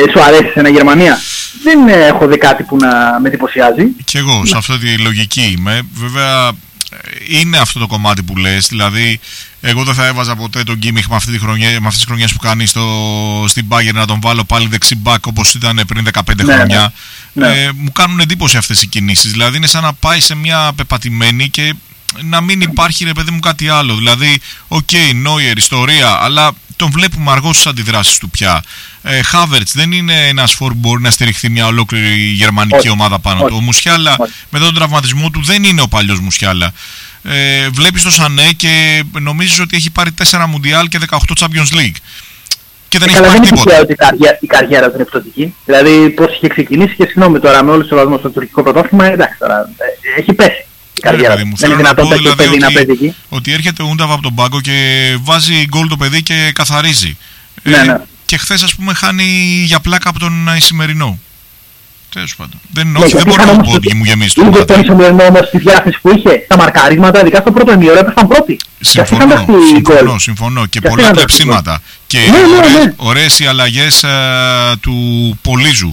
σου αρέσει σε Γερμανία? Δεν έχω δει κάτι που να με εντυπωσιάζει. Κι εγώ σε αυτή τη λογική είμαι. Βέβαια είναι αυτό το κομμάτι που λες. Δηλαδή εγώ δεν θα έβαζα ποτέ τον Γκίμιχ με αυτές τις χρονιές που κάνει στην Bayern να τον βάλω πάλι δεξί μπακ όπως ήταν πριν 15 χρόνια. Μου κάνουν εντύπωση αυτές οι κινήσεις. Δηλαδή είναι σαν να πάει σε μια πεπατημένη και να μην υπάρχει, ρε παιδί μου, κάτι άλλο. Δηλαδή, Νόιερ, ιστορία, αλλά τον βλέπουμε αργώς στις αντιδράσεις του πια. Χάβερτς δεν είναι ένας φόρ που μπορεί να στηριχθεί μια ολόκληρη γερμανική ομάδα πάνω του. Ο Μουσιάλα μετά τον τραυματισμό του δεν είναι ο παλιός Μουσιάλα. Βλέπεις το Σανέ και νομίζεις ότι έχει πάρει 4 Μουντιάλ και 18 Champions League. Και δεν έχει πάρει τίποτα. Δεν είναι ότι η καριέρα του είναι εκπτωτική. Δηλαδή, πώς είχε ξεκινήσει και συγγνώμη τώρα με όλους τους σεβασμούς στο τουρκικό πρωτάθλημα, εντάξει τώρα, έχει πέσει. Θέλω να πω δηλαδή ότι έρχεται ο Ούνταβ από τον πάγκο και βάζει γκολ το παιδί και καθαρίζει. Και χθες, ας πούμε, χάνει για πλάκα από τον Ισημερινό. Τέλος πάντων. Δεν μπορώ να πω ότι μου γεμίζει το μάτι. Τον Ισημερινό όμως στη διάθεση που είχε, τα μαρκαρίσματα, ειδικά στο πρώτο ημίωρο, έπεσαν πρώτοι. Συμφωνώ. Και πολλά κλεψίματα. Και ωραίες οι αλλαγές του Πολύζου,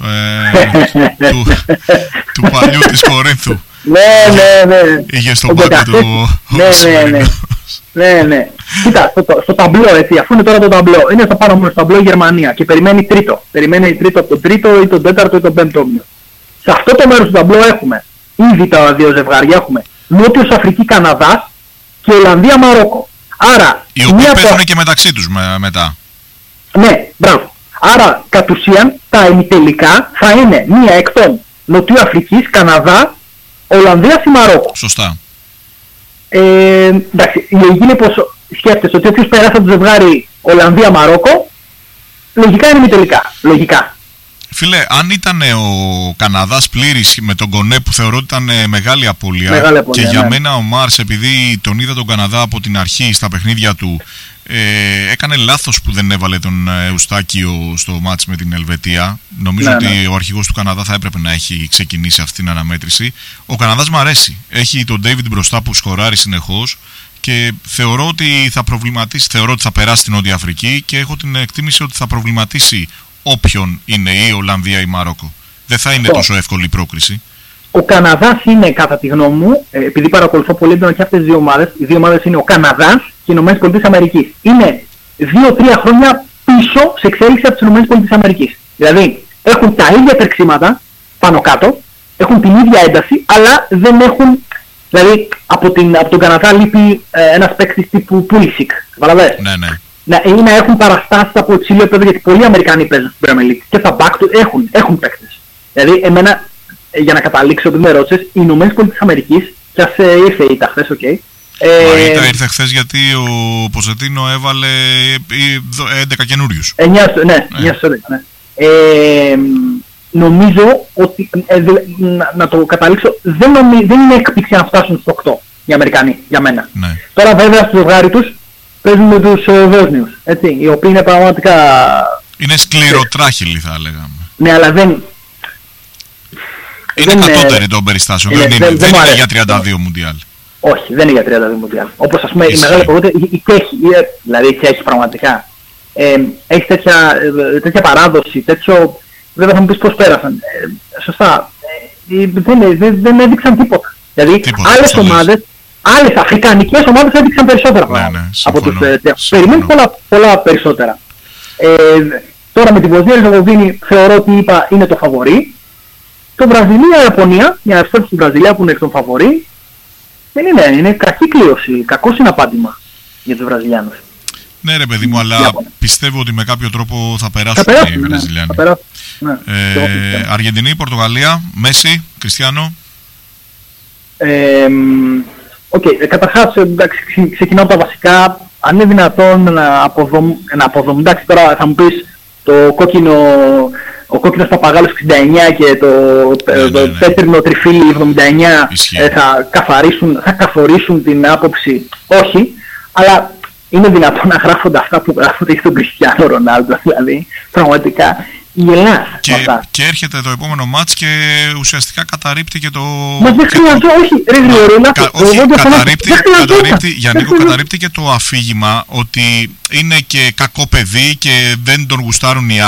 του παλιού της Κορίνθου. Ναι. Είχε στον πάγκο του. Ναι. Κοίτα, στο ταμπλό, έτσι, αφού είναι τώρα το ταμπλό, είναι στο πάνω μόνο στο ταμπλό η Γερμανία και περιμένει τρίτο. Περιμένει τρίτο από τον τρίτο ή τον τέταρτο ή τον πέμπτο όμιλο. Σε αυτό το μέρος του ταμπλό έχουμε ήδη τα δύο ζευγάρια. Έχουμε Νότιος Αφρική Καναδάς και Ολλανδία Μαρόκο. Άρα, οι οποίοι παίζουν και μεταξύ τους μετά. Ναι, μπράβο. Άρα, κατ' ουσίαν, τα ημιτελικά θα είναι μία εκ των Νοτιού Αφρικής, Καναδά, Ολλανδίας ή Μαρόκο. Σωστά. Εντάξει, η λογική είναι πως σκέφτεσαι ότι όποιος περάσει από το ζευγάρι Ολλανδία-Μαρόκο, λογικά είναι ημιτελικά. Λογικά. Φίλε, αν ήταν ο Καναδάς πλήρης με τον Κονέ που θεωρώ ότι ήταν μεγάλη απώλεια, και για μένα ο Μάρς, επειδή τον είδα τον Καναδά από την αρχή στα παιχνίδια του, έκανε λάθος που δεν έβαλε τον Εουστάκιο στο μάτς με την Ελβετία. Νομίζω ότι ο αρχηγός του Καναδά θα έπρεπε να έχει ξεκινήσει αυτή την αναμέτρηση. Ο Καναδάς μου αρέσει. Έχει τον Ντέιβιντ μπροστά που σκοράρει συνεχώς και θεωρώ ότι θα προβληματίσει. Θεωρώ ότι θα περάσει την Νότια Αφρική και έχω την εκτίμηση ότι θα προβληματίσει όποιον είναι, η Ολλανδία ή Μαρόκο. Δεν θα είναι τόσο εύκολη η πρόκριση. Ο Καναδάς είναι, κατά τη γνώμη μου, επειδή παρακολουθώ πολύ έντονα και αυτές τις δύο ομάδες, οι δύο ομάδες είναι ο Καναδάς και οι ΗΠΑ. Είναι 2-3 χρόνια πίσω σε εξέλιξη από τις ΗΠΑ. Δηλαδή, έχουν τα ίδια τρεξίματα πάνω κάτω, έχουν την ίδια ένταση, αλλά δεν έχουν. Δηλαδή, από τον Καναδά λείπει ένας παίκτης τύπου Πούλισικ. Καταλαβαίνεις. Ναι. Ή να έχουν παραστάσεις από υψηλό επίπεδο, γιατί πολλοί Αμερικανοί παίζουν στην Premier League και τα back του έχουν παίκτες. Δηλαδή, εμένα, για να καταλήξω ότι με ρώτησες, οι ΗΠΑ κι ας ήρθε η ήττα χθες, οκ. Η ήττα ήρθε χθες γιατί ο Ποζετίνο έβαλε 11 καινούριους. 9 στο 10, ναι. Νομίζω ότι, να το καταλήξω, δεν είναι έκπληξη να φτάσουν στο 8 οι Αμερικανοί, για μένα. Ναι. Τώρα βέβαια στο ζευγάρι τους παίζουν με τους Βόσνιους, έτσι, οι οποίοι είναι πραγματικά. Είναι σκληροτράχυλοι θα λέγαμε. Ναι, αλλά δεν. Είναι κατώτερη των περιστάσεων, δεν είναι για 32 Μουντιάλ. Όχι, δεν είναι για 32 Μουντιάλ. Όπως ας πούμε η μεγάλη ποδότητα, η Τσέχη, δηλαδή η Τσέχη πραγματικά έχει τέτοια παράδοση, τέτοιο. Βέβαια θα μου πεις πώς πέρασαν. Σωστά. Δεν έδειξαν τίποτα. Δηλαδή άλλες ομάδες, άλλες αφρικανικές ομάδες έδειξαν περισσότερα πράγματα από τους Τσέχους. Περιμένουν πολλά περισσότερα. Τώρα με την Βοσνία-Ερζεγοβίνη θεωρώ ότι είναι το φαβορί. Το Βραζιλία-Ιαπωνία, μια ευστόχη στην Βραζιλία που είναι εκ των φαβορί, δεν είναι κακή κλείωση, κακό συναπάντημα για τους Βραζιλιάνους. Ναι ρε παιδί μου, αλλά πιστεύω ότι με κάποιο τρόπο θα περάσουν οι Βραζιλιάνοι. Αργεντινή, Πορτογαλία, Μέση, Κριστιάνο. Καταρχάς, ξεκινάω από τα βασικά. Αν είναι δυνατόν να αποδομούν, εντάξει τώρα θα μου πεις ο κόκκινος παπαγάλος 69 και το πέτρινο τριφύλι 79 θα καθορίσουν την άποψη. Όχι, αλλά είναι δυνατόν να γράφονται αυτά που γράφονται και στον Κριστιάνο Ρονάλντο, δηλαδή πραγματικά γελάς. Και έρχεται το επόμενο μάτς και ουσιαστικά καταρρίπτει και το. Μα δεν χρειάζεται, όχι, ρε γρηγορούλα. Καταρρίπτει και το αφήγημα ότι είναι και κακό παιδί και δεν τον γουστάρουν οι